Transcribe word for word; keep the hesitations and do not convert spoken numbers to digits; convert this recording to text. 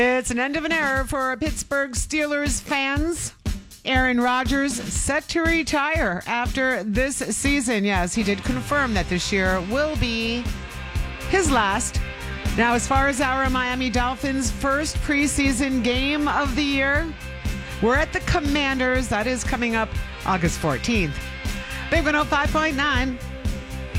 It's an end of an era for Pittsburgh Steelers fans. Aaron Rodgers set to retire after this season. Yes, he did confirm that this year will be his last. Now, as far as our Miami Dolphins' first preseason game of the year, we're at the Commanders. That is coming up August fourteenth. Big one oh five point nine.